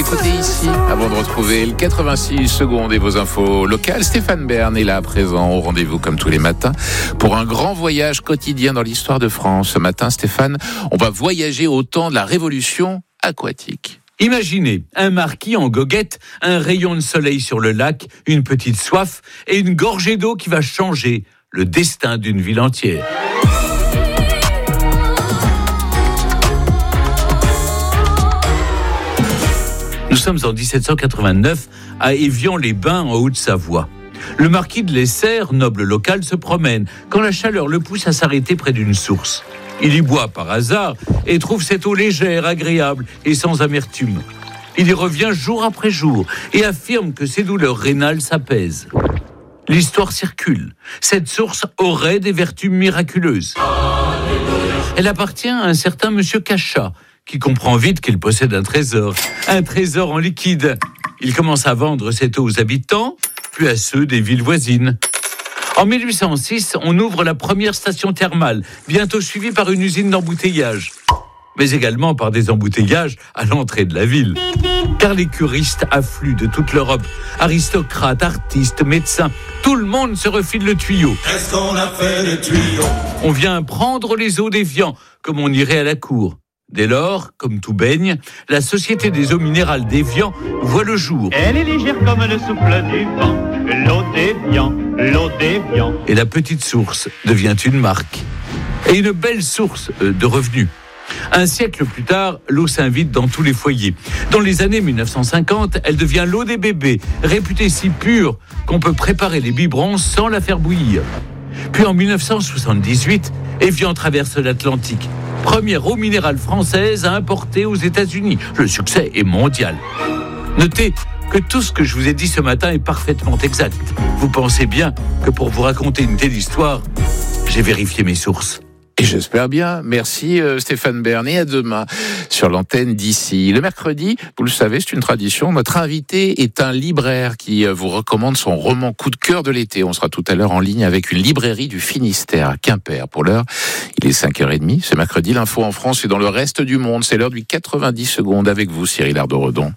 côté ici, avant de retrouver le 86 secondes et vos infos locales. Stéphane Bern est là, présent au rendez-vous comme tous les matins pour un grand voyage quotidien dans l'histoire de France. Ce matin, Stéphane, on va voyager au temps de la révolution aquatique. Imaginez un marquis en goguette, un rayon de soleil sur le lac, une petite soif et une gorgée d'eau qui va changer le destin d'une ville entière. Nous sommes en 1789 à Évian-les-Bains en Haute-Savoie. Le marquis de Lesserre, noble local, se promène quand la chaleur le pousse à s'arrêter près d'une source. Il y boit par hasard et trouve cette eau légère, agréable et sans amertume. Il y revient jour après jour et affirme que ses douleurs rénales s'apaisent. L'histoire circule. Cette source aurait des vertus miraculeuses. Elle appartient à un certain monsieur Cachat, qui comprend vite qu'il possède un trésor en liquide. Il commence à vendre cette eau aux habitants, puis à ceux des villes voisines. En 1806, on ouvre la première station thermale, bientôt suivie par une usine d'embouteillage, mais également par des embouteillages à l'entrée de la ville. Car les curistes affluent de toute l'Europe. Aristocrates, artistes, médecins, tout le monde se refile le tuyau. Qu'est-ce qu'on a fait des tuyaux ? On vient prendre les eaux d'Évian, comme on irait à la cour. Dès lors, comme tout baigne, la Société des eaux minérales d'Évian voit le jour. Elle est légère comme le souffle du vent, l'eau d'Évian, l'eau d'Évian. Et la petite source devient une marque. Et une belle source de revenus. Un siècle plus tard, l'eau s'invite dans tous les foyers. Dans les années 1950, elle devient l'eau des bébés, réputée si pure qu'on peut préparer les biberons sans la faire bouillir. Puis en 1978, Évian traverse l'Atlantique. Première eau minérale française à importer aux États-Unis. Le succès est mondial. Notez que tout ce que je vous ai dit ce matin est parfaitement exact. Vous pensez bien que pour vous raconter une telle histoire, j'ai vérifié mes sources. Et j'espère bien. Merci Stéphane Bern, et à demain sur l'antenne d'ici. Le mercredi, vous le savez, c'est une tradition. Notre invité est un libraire qui vous recommande son roman coup de cœur de l'été. On sera tout à l'heure en ligne avec une librairie du Finistère à Quimper. Pour l'heure, il est 5h30. C'est mercredi, l'info en France et dans le reste du monde. C'est l'heure du 90 secondes avec vous, Cyril Ardo-Redon.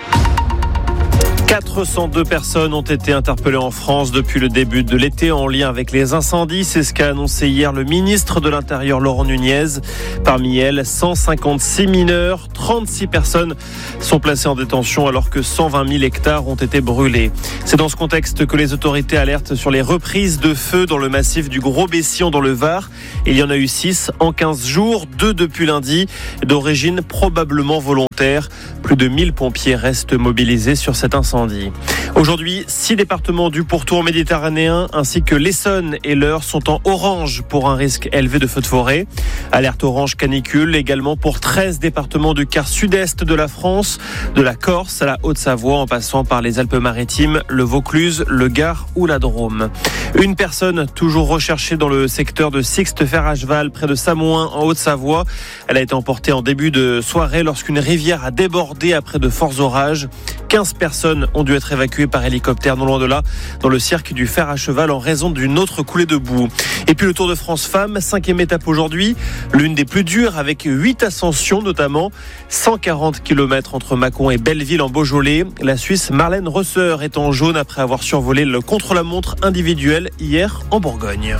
402 personnes ont été interpellées en France depuis le début de l'été en lien avec les incendies. C'est ce qu'a annoncé hier le ministre de l'Intérieur, Laurent Nunez. Parmi elles, 156 mineurs, 36 personnes sont placées en détention alors que 120 000 hectares ont été brûlés. C'est dans ce contexte que les autorités alertent sur les reprises de feu dans le massif du Gros-Bessillon dans le Var. Il y en a eu 6 en 15 jours, 2 depuis lundi, d'origine probablement volontaire. Plus de 1000 pompiers restent mobilisés sur cet incendie. Aujourd'hui, 6 départements du pourtour méditerranéen ainsi que l'Essonne et l'Eure sont en orange pour un risque élevé de feux de forêt. Alerte orange canicule également pour 13 départements du quart sud-est de la France, de la Corse à la Haute-Savoie en passant par les Alpes-Maritimes, le Vaucluse, le Gard ou la Drôme. Une personne toujours recherchée dans le secteur de Sixte-Fer-à-Cheval près de Samoin en Haute-Savoie. Elle a été emportée en début de soirée lorsqu'une rivière a débordé après de forts orages. 15 personnes ont dû être évacuées par hélicoptère non loin de là, dans le cirque du fer à cheval en raison d'une autre coulée de boue. Et puis le Tour de France Femmes, 5e étape aujourd'hui, l'une des plus dures avec 8 ascensions notamment, 140 km entre Mâcon et Belleville en Beaujolais. La Suisse Marlène Rosser est en jaune après avoir survolé le contre-la-montre individuel hier en Bourgogne.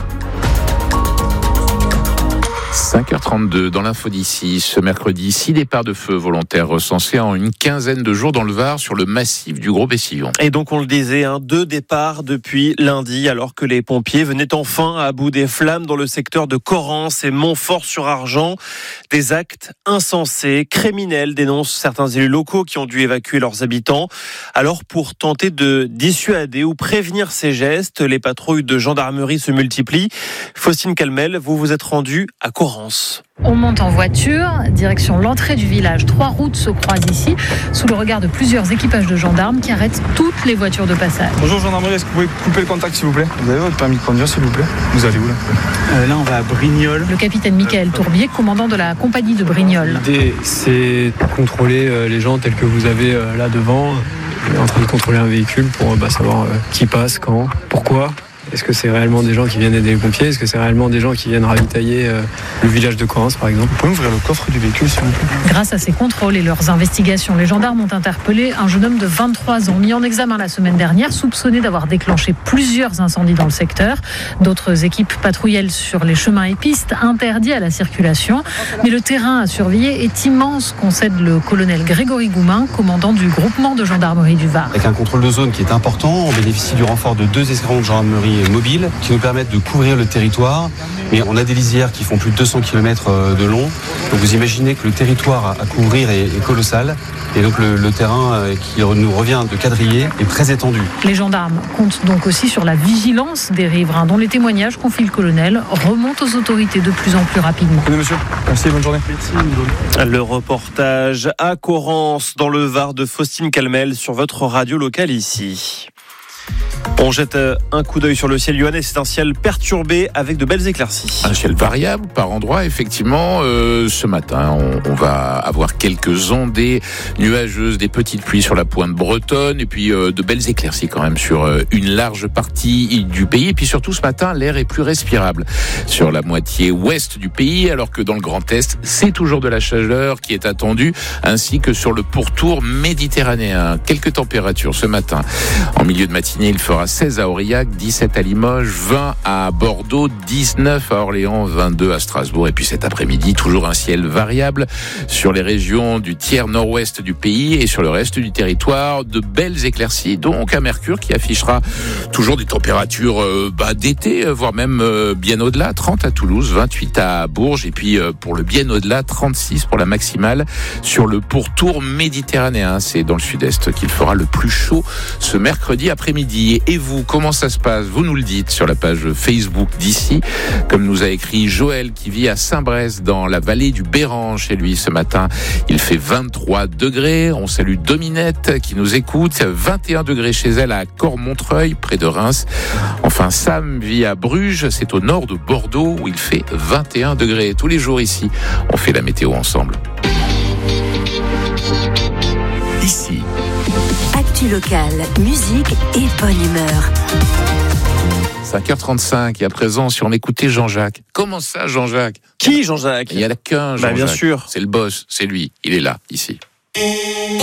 5h32 dans l'info d'ici. Ce mercredi, 6 départs de feu volontaires recensés en une quinzaine de jours dans le Var sur le massif du Gros-Bessillon. Et donc on le disait, 2 départs depuis lundi alors que les pompiers venaient enfin à bout des flammes dans le secteur de Corrence et Montfort-sur-Argent. Des actes insensés, criminels, dénoncent certains élus locaux qui ont dû évacuer leurs habitants. Alors pour tenter de dissuader ou prévenir ces gestes, les patrouilles de gendarmerie se multiplient. Faustine Calmel, vous vous êtes rendue à Corrence. On monte en voiture, direction l'entrée du village. 3 routes se croisent ici, sous le regard de plusieurs équipages de gendarmes qui arrêtent toutes les voitures de passage. Bonjour gendarmerie, est-ce que vous pouvez couper le contact s'il vous plaît ? Vous avez votre permis de conduire s'il vous plaît ? Vous allez où là ? Là on va à Brignoles. Le capitaine Michael Tourbier, commandant de la compagnie de Brignoles. L'idée c'est de contrôler les gens tels que vous avez là devant, en train de contrôler un véhicule pour savoir qui passe, quand, pourquoi. Est-ce que c'est réellement des gens qui viennent aider les pompiers? Est-ce que c'est réellement des gens qui viennent ravitailler le village de Correns, par exemple? Vous pouvez ouvrir le coffre du véhicule, s'il vous plaît? Grâce à ces contrôles et leurs investigations, les gendarmes ont interpellé un jeune homme de 23 ans, mis en examen la semaine dernière, soupçonné d'avoir déclenché plusieurs incendies dans le secteur. D'autres équipes patrouillent sur les chemins et pistes interdits à la circulation. Mais le terrain à surveiller est immense, concède le colonel Grégory Goumin, commandant du groupement de gendarmerie du Var. Avec un contrôle de zone qui est important, on bénéficie du renfort de 2 escadrons de gendarmerie mobile qui nous permettent de couvrir le territoire. Mais on a des lisières qui font plus de 200 km de long. Donc vous imaginez que le territoire à couvrir est colossal. Et donc le terrain qui nous revient de quadriller est très étendu. Les gendarmes comptent donc aussi sur la vigilance des riverains, dont les témoignages, confie le colonel, remontent aux autorités de plus en plus rapidement. Tenez, monsieur. Merci, bonne journée. Le reportage à Correns, dans le Var, de Faustine Calmel sur votre radio locale ici. On jette un coup d'œil sur le ciel lyonnais. C'est un ciel perturbé avec de belles éclaircies. Un ciel variable par endroits, effectivement. Ce matin, on va avoir quelques ondées nuageuses, des petites pluies sur la pointe bretonne, et puis de belles éclaircies quand même sur une large partie du pays. Et puis surtout ce matin, l'air est plus respirable sur la moitié ouest du pays, alors que dans le Grand Est, c'est toujours de la chaleur qui est attendue, ainsi que sur le pourtour méditerranéen. Quelques températures ce matin. En milieu de matinée, il fera 16 à Aurillac, 17 à Limoges, 20 à Bordeaux, 19 à Orléans, 22 à Strasbourg. Et puis cet après-midi, toujours un ciel variable sur les régions du tiers nord-ouest du pays et sur le reste du territoire. De belles éclaircies, donc à Mercure, qui affichera toujours des températures d'été, voire même bien au-delà. 30 à Toulouse, 28 à Bourges, et puis pour le bien au-delà, 36 pour la maximale sur le pourtour méditerranéen. C'est dans le sud-est qu'il fera le plus chaud ce mercredi après-midi. Et vous, comment ça se passe? Vous nous le dites sur la page Facebook d'ici, comme nous a écrit Joël, qui vit à Saint-Brest dans la vallée du Béran. Chez lui ce matin, il fait 23 degrés. On salue Dominette qui nous écoute, 21 degrés chez elle à Cormontreuil près de Reims. Enfin, Sam vit à Bruges, c'est au nord de Bordeaux où il fait 21 degrés. Tous les jours ici, on fait la météo ensemble. Ici Actu locale, musique et bonne humeur. 5h35, et à présent, si on écoutait Jean-Jacques. Comment ça, Jean-Jacques? Qui, Jean-Jacques? Il y a qu'un Jean-Jacques. Bien sûr. C'est le boss, c'est lui. Il est là, ici.